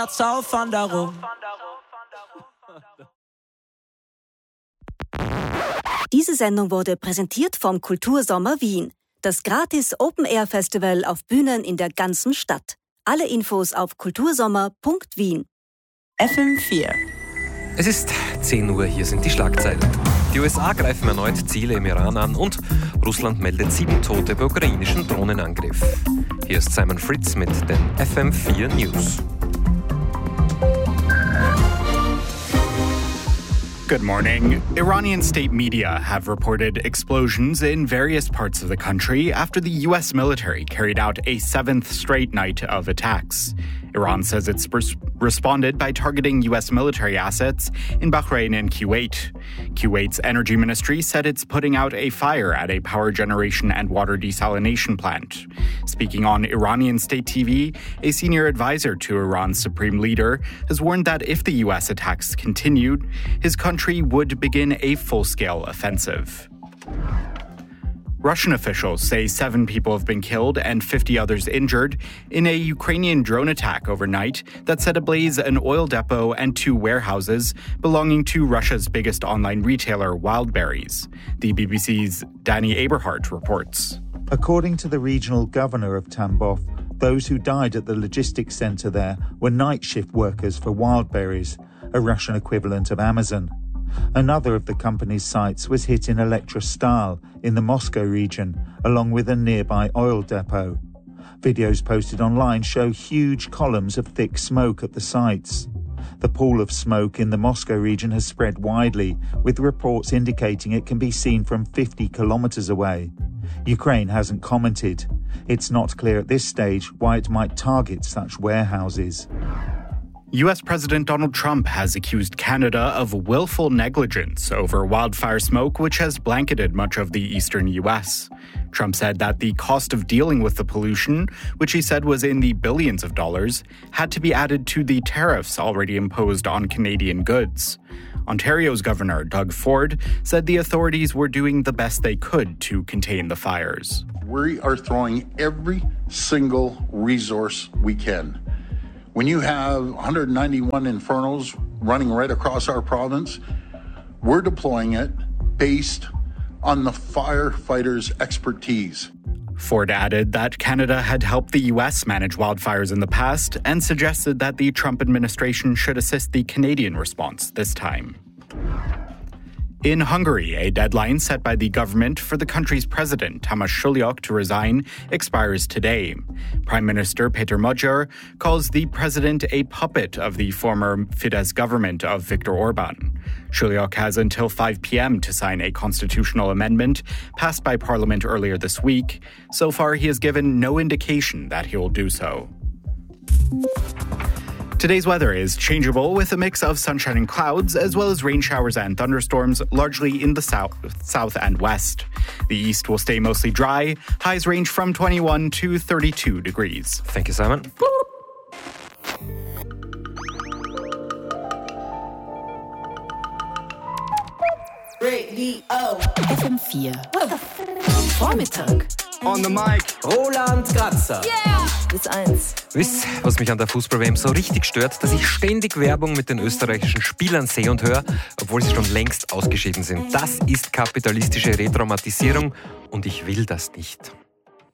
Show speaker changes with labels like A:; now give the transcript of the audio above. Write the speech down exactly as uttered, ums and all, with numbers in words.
A: Zaufwanderung.
B: Diese Sendung wurde präsentiert vom Kultursommer Wien. Das gratis Open-Air-Festival auf Bühnen in der ganzen Stadt. Alle Infos auf kultursommer punkt wien.
A: F M vier.
C: Es ist zehn Uhr, hier sind die Schlagzeilen. Die U S A greifen erneut Ziele im Iran an und Russland meldet sieben Tote bei ukrainischen Drohnenangriff. Hier ist Simon Fritz mit den F M vier News.
D: Good morning. Iranian state media have reported explosions in various parts of the country after the U S military carried out a seventh straight night of attacks. Iran says it's res- responded by targeting U S military assets in Bahrain and Kuwait. Kuwait's energy ministry said it's putting out a fire at a power generation and water desalination plant. Speaking on Iranian state T V, a senior advisor to Iran's supreme leader has warned that if the U S attacks continued, his country would begin a full-scale offensive. Russian officials say seven people have been killed and fifty others injured in a Ukrainian drone attack overnight that set ablaze an oil depot and two warehouses belonging to Russia's biggest online retailer, Wildberries. The B B C's Danny Aberhart reports.
E: According to the regional governor of Tambov, those who died at the logistics centre there were night shift workers for Wildberries, a Russian equivalent of Amazon. Another of the company's sites was hit in Elektrostal in the Moscow region, along with a nearby oil depot. Videos posted online show huge columns of thick smoke at the sites. The pool of smoke in the Moscow region has spread widely, with reports indicating it can be seen from fifty kilometres away. Ukraine hasn't commented. It's not clear at this stage why it might target such warehouses.
D: U S President Donald Trump has accused Canada of willful negligence over wildfire smoke, which has blanketed much of the eastern U S. Trump said that the cost of dealing with the pollution, which he said was in the billions of dollars, had to be added to the tariffs already imposed on Canadian goods. Ontario's Governor Doug Ford said the authorities were doing the best they could to contain the fires.
F: We are throwing every single resource we can. When you have one hundred ninety-one infernos running right across our province, we're deploying it based on the firefighters' expertise.
D: Ford added that Canada had helped the U S manage wildfires in the past and suggested that the Trump administration should assist the Canadian response this time. In Hungary, a deadline set by the government for the country's president, Tamás Sulyok, to resign expires today. Prime Minister Péter Magyar calls the president a puppet of the former Fidesz government of Viktor Orbán. Sulyok has until five p.m. to sign a constitutional amendment passed by Parliament earlier this week. So far, he has given no indication that he will do so. Today's weather is changeable with a mix of sunshine and clouds, as well as rain showers and thunderstorms, largely in the south, south and west. The east will stay mostly dry. Highs range from twenty-one to thirty-two degrees.
C: Thank you, Simon.
A: Radio.
B: F M vier. Vormittag.
G: On the mic.
A: Roland Kratzer.
B: Yeah! Bis eins.
C: Wisst, was mich an der Fußball-W M so richtig stört? Dass ich ständig Werbung mit den österreichischen Spielern sehe und höre, obwohl sie schon längst ausgeschieden sind. Das ist kapitalistische Retraumatisierung und ich will das nicht.